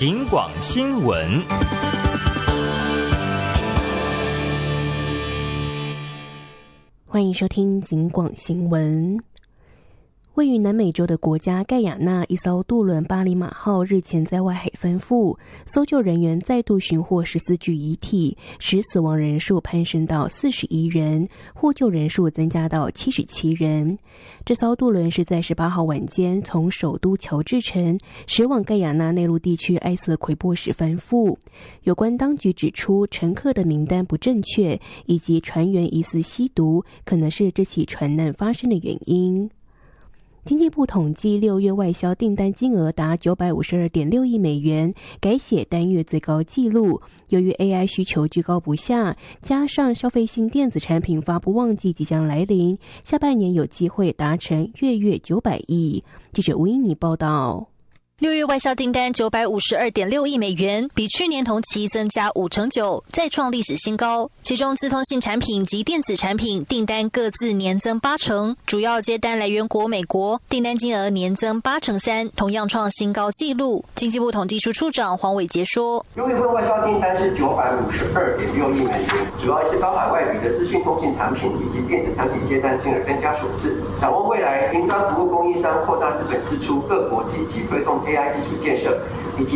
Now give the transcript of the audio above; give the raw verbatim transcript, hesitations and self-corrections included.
警广新闻。 欢迎收听警广新闻。位于南美洲的国家盖亚纳，一艘渡轮巴里马号日前在外海翻覆，搜救人员再度寻获十四具遗体，使死亡人数攀升到四十一人，获救人数增加到七十七人。这艘渡轮是在十八号晚间从首都乔治城驶往盖亚纳内陆地区埃瑟奎波时翻覆。有关当局指出，乘客的名单不正确，以及船员疑似吸毒，可能是这起船难发生的原因。经济部统计，六月外销订单金额达 九百五十二点六亿美元，改写单月最高纪录。由于 A I 需求居高不下，加上消费性电子产品发布旺季即将来临，下半年有机会达成月月九百亿。记者吴英妮报道。 六月外销订单 九百五十二点六亿美元，比去年同期增加五成九，再创历史新高。其中资通信产品及电子产品订单各自年增八成，主要接单来源国美国，订单金额年增八成三，同样创新高纪录。经济部统计处处长黄伟杰说， 六月份外销订单是 九百五十二点六亿美元，主要是高海外比的资讯通信产品以及电子产品接单金额增加数字。展望未来，云端服务供应商扩大资本支出，各国积极推动A I 基础建设，以及